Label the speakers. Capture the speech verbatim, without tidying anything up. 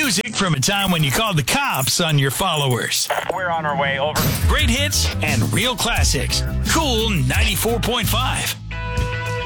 Speaker 1: music from a time when you called the cops on your followers.
Speaker 2: We're on our way, over.
Speaker 1: Great hits and real classics. Cool ninety-four point five.